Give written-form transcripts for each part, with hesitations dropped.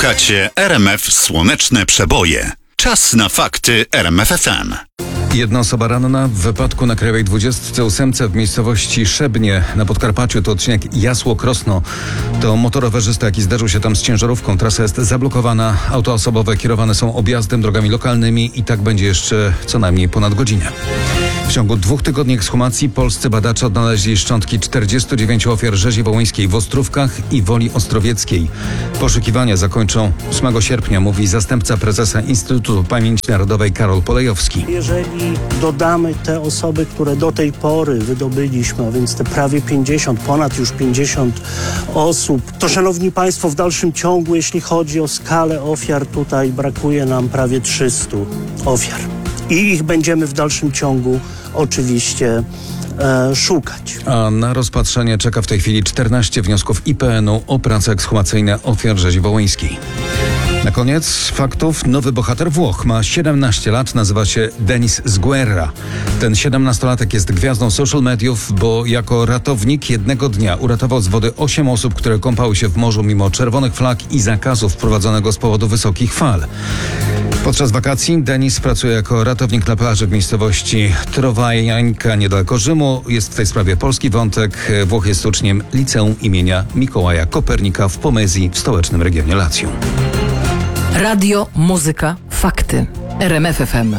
Słuchacie RMF Słoneczne Przeboje. Czas na fakty RMF FM. Jedna osoba ranna w wypadku na Krajowej 28 w miejscowości Szebnie na Podkarpaciu. To odcinek Jasło-Krosno. To motorowerzysta, jaki zderzył się tam z ciężarówką. Trasa jest zablokowana. Auta osobowe kierowane są objazdem drogami lokalnymi i tak będzie jeszcze co najmniej ponad godzinę. W ciągu 2 tygodni ekshumacji polscy badacze odnaleźli szczątki 49 ofiar rzezi wołyńskiej w Ostrówkach i Woli Ostrowieckiej. Poszukiwania zakończą 8 sierpnia, mówi zastępca prezesa Instytutu Pamięci Narodowej Karol Polejowski. Jeżeli dodamy te osoby, które do tej pory wydobyliśmy, a więc te prawie 50, ponad już 50 osób, to szanowni państwo, w dalszym ciągu, jeśli chodzi o skalę ofiar, tutaj brakuje nam prawie 300 ofiar. I ich będziemy w dalszym ciągu oczywiście szukać. A na rozpatrzenie czeka w tej chwili 14 wniosków IPN-u o prace ekshumacyjne ofiar rzezi wołyńskiej. Na koniec faktów. Nowy bohater Włoch ma 17 lat, nazywa się Denis Zguerra. Ten 17-latek jest gwiazdą social mediów, bo jako ratownik jednego dnia uratował z wody 8 osób, które kąpały się w morzu mimo czerwonych flag i zakazu wprowadzonego z powodu wysokich fal. Podczas wakacji Denis pracuje jako ratownik na plaży w miejscowości Trowajańka niedaleko Rzymu. Jest w tej sprawie polski wątek. Włoch jest uczniem liceum imienia Mikołaja Kopernika w Pomezji w stołecznym regionie Lacją. Radio, muzyka, fakty. RMF FM.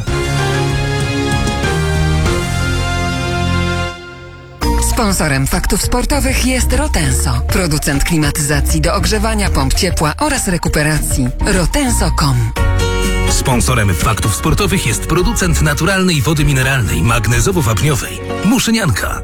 Sponsorem faktów sportowych jest Rotenso, producent klimatyzacji do ogrzewania, pomp ciepła oraz rekuperacji. Rotenso.com. Sponsorem faktów sportowych jest producent naturalnej wody mineralnej magnezowo-wapniowej Muszynianka.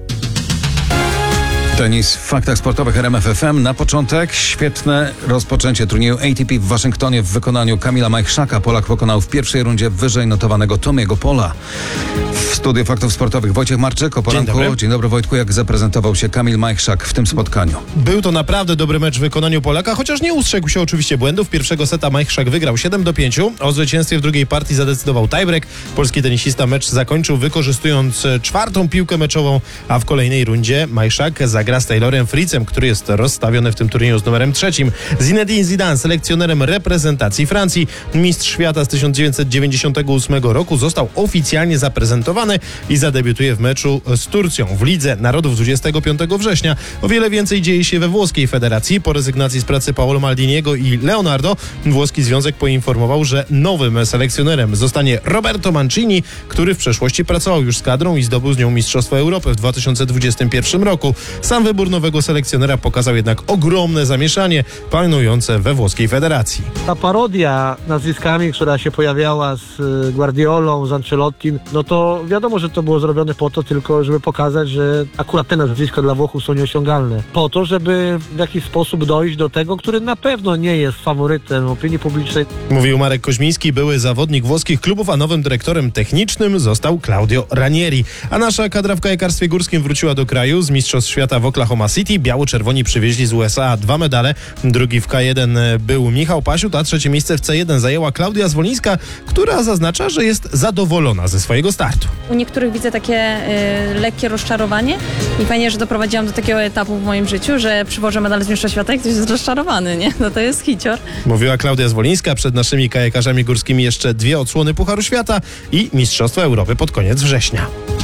Tenis w faktach sportowych RMF FM. Na początek świetne rozpoczęcie turnieju ATP w Waszyngtonie w wykonaniu Kamila Majchrzaka. Polak pokonał w pierwszej rundzie wyżej notowanego Tomiego Pola. W studiu faktów sportowych Wojciech Marczyk o poranku. Dzień dobry Wojtku, jak zaprezentował się Kamil Majchrzak w tym spotkaniu? Był to naprawdę dobry mecz w wykonaniu Polaka, chociaż nie ustrzegł się oczywiście błędów. Pierwszego seta Majchrzak wygrał 7-5. O zwycięstwie w drugiej partii zadecydował tiebreak. Polski tenisista mecz zakończył wykorzystując 4. piłkę meczową, a w kolejnej rundzie Majchrzak zagra z Taylorem Fritzem, który jest rozstawiony w tym turnieju z numerem 3. Zinedine Zidane, selekcjonerem reprezentacji Francji, mistrz świata z 1998 roku, został oficjalnie zaprezentowany i zadebiutuje w meczu z Turcją w Lidze Narodów 25 września. O wiele więcej dzieje się we włoskiej federacji. Po rezygnacji z pracy Paolo Maldiniego i Leonardo, włoski związek poinformował, że nowym selekcjonerem zostanie Roberto Mancini, który w przeszłości pracował już z kadrą i zdobył z nią Mistrzostwo Europy w 2021 roku. Sam wybór nowego selekcjonera pokazał jednak ogromne zamieszanie panujące we włoskiej federacji. Ta parodia nazwiskami, która się pojawiała z Guardiolą, z Ancelottim, no to wiadomo, że to było zrobione po to tylko, żeby pokazać, że akurat te nazwiska dla Włochów są nieosiągalne. Po to, żeby w jakiś sposób dojść do tego, który na pewno nie jest faworytem opinii publicznej. Mówił Marek Koźmiński, były zawodnik włoskich klubów, a nowym dyrektorem technicznym został Claudio Ranieri. A nasza kadra w kajakarstwie górskim wróciła do kraju z Mistrzostw Świata w Oklahoma City. Biało-czerwoni przywieźli z USA 2 medale. Drugi w K1 był Michał Pasiut, a 3. miejsce w C1 zajęła Klaudia Zwolińska, która zaznacza, że jest zadowolona ze swojego startu. U niektórych widzę takie lekkie rozczarowanie i fajnie, że doprowadziłam do takiego etapu w moim życiu, że przywożę medal z Mistrzostw Świata i ktoś jest rozczarowany, nie? No to jest hicior. Mówiła Klaudia Zwolińska. Przed naszymi kajakarzami górskimi jeszcze 2 odsłony Pucharu Świata i Mistrzostwa Europy pod koniec września.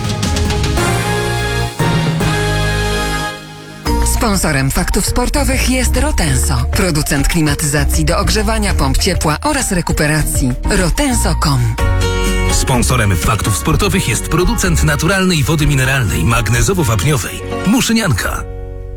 Sponsorem faktów sportowych jest Rotenso, producent klimatyzacji do ogrzewania, pomp ciepła oraz rekuperacji. Rotenso.com. Sponsorem faktów sportowych jest producent naturalnej wody mineralnej magnezowo-wapniowej Muszynianka.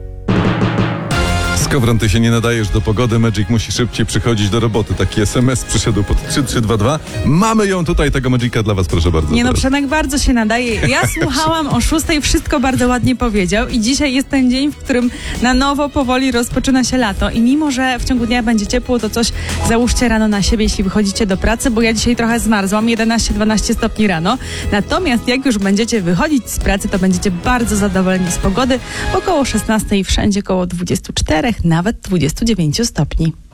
Skowron, ty się nie nadajesz do pogody, Magic musi szybciej przychodzić do roboty. Taki SMS przyszedł pod 3322. Mamy ją tutaj, tego Magica dla was, proszę bardzo. Nie no, Przemek bardzo się nadaje. Ja słuchałam o 6, wszystko bardzo ładnie powiedział i dzisiaj jest ten dzień, w którym na nowo powoli rozpoczyna się lato i mimo, że w ciągu dnia będzie ciepło, to coś załóżcie rano na siebie, jeśli wychodzicie do pracy, bo ja dzisiaj trochę zmarzłam, 11-12 stopni rano. Natomiast jak już będziecie wychodzić z pracy, to będziecie bardzo zadowoleni z pogody. Około 16 i wszędzie koło 24, nawet 29 stopni.